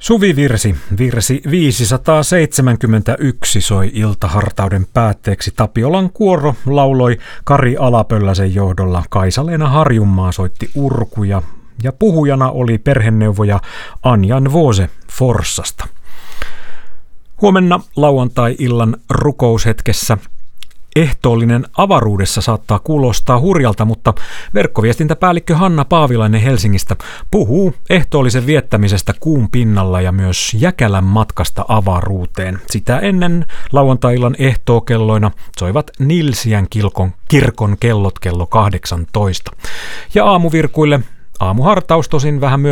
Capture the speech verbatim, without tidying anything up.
Suvivirsi, virsi viisisataaseitsemänkymmentäyksi soi iltahartauden päätteeksi. Tapiolan kuoro lauloi Kari Alapölläsen johdolla. Kaisa-Leena Harjunmaa soitti urkuja ja puhujana oli perheneuvoja Anjan Voose Forssasta. Huomenna lauantai-illan rukoushetkessä ehtoollinen avaruudessa saattaa kuulostaa hurjalta, mutta verkkoviestintäpäällikkö Hanna Paavilainen Helsingistä puhuu ehtoollisen viettämisestä kuun pinnalla ja myös Jäkälän matkasta avaruuteen. Sitä ennen lauantai-illan ehtookelloina soivat Nilsiän kirkon, kirkon kellot kello kahdeksantoista. Ja aamuvirkuille aamuhartaus tosin vähän myöhemmin